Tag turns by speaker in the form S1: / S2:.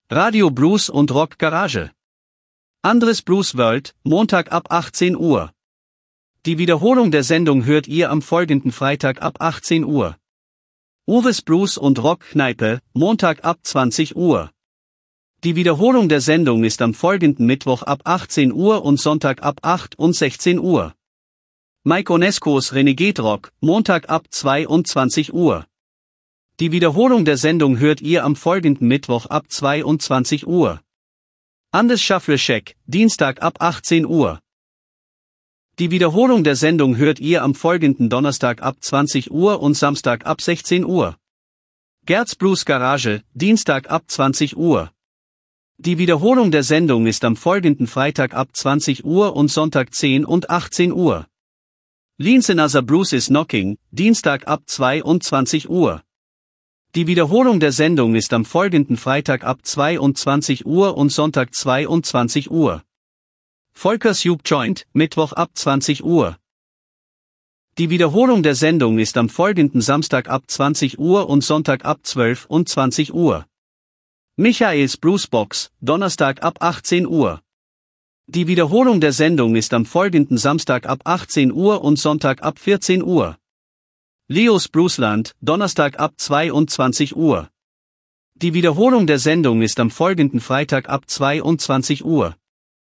S1: Radio Blues und Rock Garage. Andres Blues World, Montag ab 18 Uhr. Die Wiederholung der Sendung hört ihr am folgenden Freitag ab 18 Uhr. Uwes Blues und Rock Kneipe, Montag ab 20 Uhr. Die Wiederholung der Sendung ist am folgenden Mittwoch ab 18 Uhr und Sonntag ab 8 und 16 Uhr. Mike Onescos Renegade Rock, Montag ab 22 Uhr. Die Wiederholung der Sendung hört ihr am folgenden Mittwoch ab 22 Uhr. Andes Shuffle Shack, Dienstag ab 18 Uhr. Die Wiederholung der Sendung hört ihr am folgenden Donnerstag ab 20 Uhr und Samstag ab 16 Uhr. Gerds Blues Garage, Dienstag ab 20 Uhr. Die Wiederholung der Sendung ist am folgenden Freitag ab 20 Uhr und Sonntag 10 und 18 Uhr. Leans Another Blues is Knocking, Dienstag ab 22 Uhr. Die Wiederholung der Sendung ist am folgenden Freitag ab 22 Uhr und Sonntag 22 Uhr. Volkers Juke Joint, Mittwoch ab 20 Uhr. Die Wiederholung der Sendung ist am folgenden Samstag ab 20 Uhr und Sonntag ab 12 und 20 Uhr. Michaels Bluesbox, Donnerstag ab 18 Uhr. Die Wiederholung der Sendung ist am folgenden Samstag ab 18 Uhr und Sonntag ab 14 Uhr. Leos Bluesland, Donnerstag ab 22 Uhr. Die Wiederholung der Sendung ist am folgenden Freitag ab 22 Uhr.